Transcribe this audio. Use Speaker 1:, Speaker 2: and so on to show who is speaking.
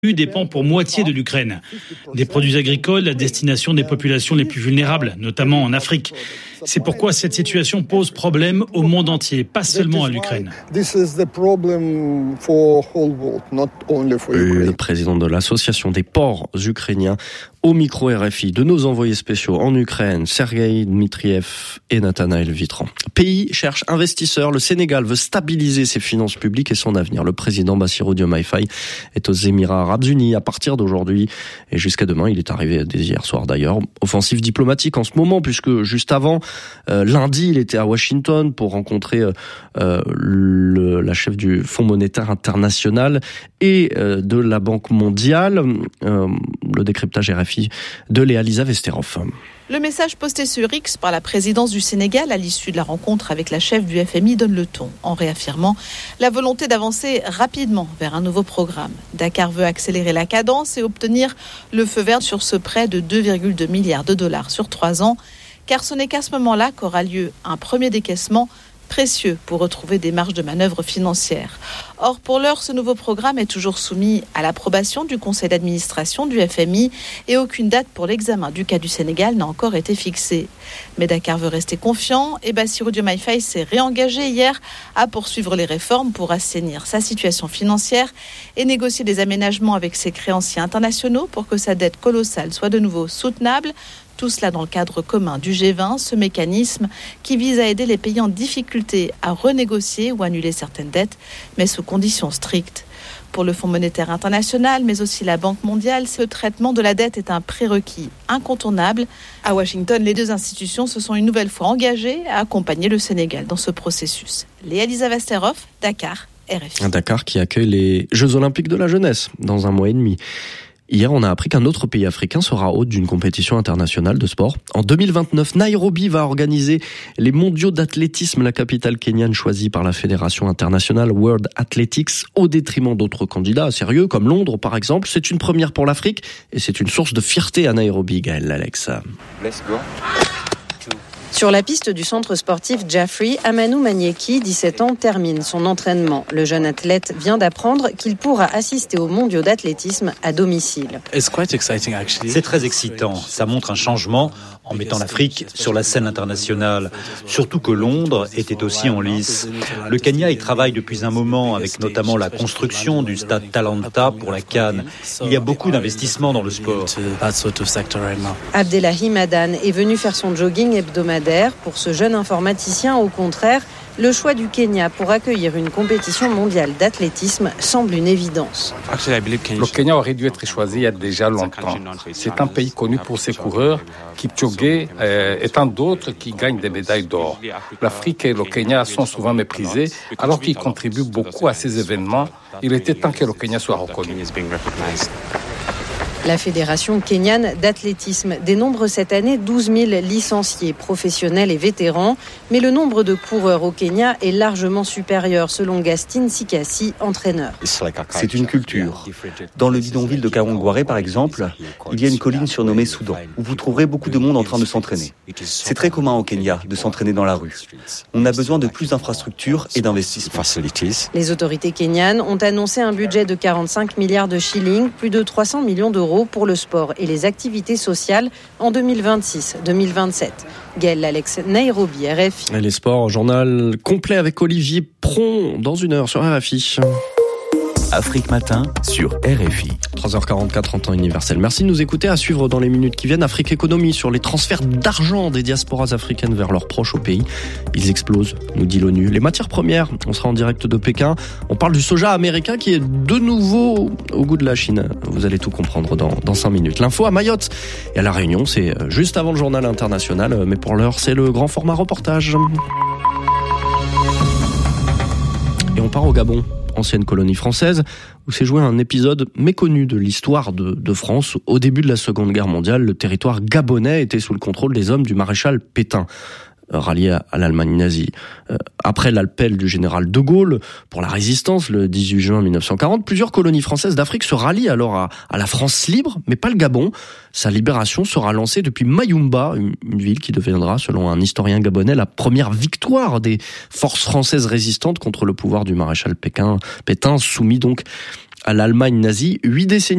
Speaker 1: dépend pour moitié de l'Ukraine. Des produits agricoles à destination des populations les plus vulnérables, notamment en Afrique. C'est pourquoi cette situation pose problème au monde entier, pas seulement à l'Ukraine.
Speaker 2: Le président de l'association des ports ukrainiens au micro RFI de nos envoyés spéciaux en Ukraine, Sergueï Dmitriev et Nathanaël Vitran. Pays cherche investisseurs. Le Sénégal veut stabiliser ses finances publiques et son avenir. Le président Bassirou Diomaye Faye est aux Émirats Arabes Unis à partir d'aujourd'hui et jusqu'à demain. Il est arrivé dès hier soir d'ailleurs. Offensive diplomatique en ce moment puisque juste avant, lundi, il était à Washington pour rencontrer la chef du Fonds monétaire international et de la Banque mondiale. Le décryptage RFI de Léa Lisa Vesterhoff.
Speaker 3: Le message posté sur X par la présidence du Sénégal à l'issue de la rencontre avec la chef du FMI donne le ton, en réaffirmant la volonté d'avancer rapidement vers un nouveau programme. Dakar veut accélérer la cadence et obtenir le feu vert sur ce prêt de 2,2 milliards de dollars sur 3 ans, car ce n'est qu'à ce moment-là qu'aura lieu un premier décaissement précieux pour retrouver des marges de manœuvre financières. Or, pour l'heure, ce nouveau programme est toujours soumis à l'approbation du conseil d'administration du FMI et aucune date pour l'examen du cas du Sénégal n'a encore été fixée. Mais Dakar veut rester confiant et Bassirou Diomaye Faye s'est réengagé hier à poursuivre les réformes pour assainir sa situation financière et négocier des aménagements avec ses créanciers internationaux pour que sa dette colossale soit de nouveau soutenable. Tout cela dans le cadre commun du G20, ce mécanisme qui vise à aider les pays en difficulté à renégocier ou annuler certaines dettes, mais sous conditions strictes. Pour le Fonds monétaire international, mais aussi la Banque mondiale, ce traitement de la dette est un prérequis incontournable. À Washington, les deux institutions se sont une nouvelle fois engagées à accompagner le Sénégal dans ce processus. Léa Lisa Vesterhoff, Dakar, RFI.
Speaker 2: Dakar qui accueille les Jeux Olympiques de la jeunesse dans un mois et demi. Hier, on a appris qu'un autre pays africain sera hôte d'une compétition internationale de sport. En 2029, Nairobi va organiser les mondiaux d'athlétisme, la capitale kenyane choisie par la Fédération internationale World Athletics, au détriment d'autres candidats sérieux, comme Londres par exemple. C'est une première pour l'Afrique et c'est une source de fierté à Nairobi, Gaël Alex.
Speaker 4: Let's go.
Speaker 5: Sur la piste du centre sportif Jaffrey, Amanou Manieki, 17 ans, termine son entraînement. Le jeune athlète vient d'apprendre qu'il pourra assister aux mondiaux d'athlétisme à domicile.
Speaker 6: C'est très excitant. Ça montre un changement en mettant l'Afrique sur la scène internationale. Surtout que Londres était aussi en lice. Le Kenya y travaille depuis un moment avec notamment la construction du stade Talanta pour la CAN. Il y a beaucoup d'investissements dans le sport.
Speaker 5: Abdellahi Madan est venu faire son jogging hebdomadaire. Pour ce jeune informaticien, au contraire, le choix du Kenya pour accueillir une compétition mondiale d'athlétisme semble une évidence.
Speaker 7: Le Kenya aurait dû être choisi il y a déjà longtemps. C'est un pays connu pour ses coureurs, Kipchoge et tant d'autres qui gagnent des médailles d'or. L'Afrique et le Kenya sont souvent méprisés alors qu'ils contribuent beaucoup à ces événements. Il était temps que le Kenya soit reconnu.
Speaker 5: La Fédération kenyane d'athlétisme dénombre cette année 12 000 licenciés professionnels et vétérans, mais le nombre de coureurs au Kenya est largement supérieur selon Gastin Sikasi, entraîneur.
Speaker 8: C'est une culture. Dans le bidonville de Kawangware par exemple, il y a une colline surnommée Soudan, où vous trouverez beaucoup de monde en train de s'entraîner. C'est très commun au Kenya de s'entraîner dans la rue. On a besoin de plus d'infrastructures et d'investissements.
Speaker 5: Les autorités kenyanes ont annoncé un budget de 45 milliards de shillings, plus de 300 millions d'euros pour le sport et les activités sociales en 2026-2027. Gaël Alex, Nairobi, RFI.
Speaker 2: Et les sports, journal complet avec Olivier Pron dans 1 heure sur RFI.
Speaker 9: Afrique Matin sur RFI.
Speaker 2: 3h44 en temps universel. Merci de nous écouter. À suivre dans les minutes qui viennent, Afrique Économie sur les transferts d'argent des diasporas africaines vers leurs proches au pays. Ils explosent, nous dit l'ONU. Les matières premières, on sera en direct de Pékin. On parle du soja américain qui est de nouveau au goût de la Chine. Vous allez tout comprendre dans 5 minutes. L'info à Mayotte et à La Réunion, c'est juste avant le journal international. Mais pour l'heure, c'est le grand format reportage. Et on part au Gabon, ancienne colonie française, où s'est joué un épisode méconnu de l'histoire de France. Au début de la Seconde Guerre mondiale, le territoire gabonais était sous le contrôle des hommes du maréchal Pétain, rallié à l'Allemagne nazie. Après l'appel du général de Gaulle pour la résistance le 18 juin 1940, plusieurs colonies françaises d'Afrique se rallient alors à la France libre, mais pas le Gabon. Sa libération sera lancée depuis Mayumba, une ville qui deviendra, selon un historien gabonais, la première victoire des forces françaises résistantes contre le pouvoir du maréchal Pétain, soumis donc à l'Allemagne nazie, 8 décennies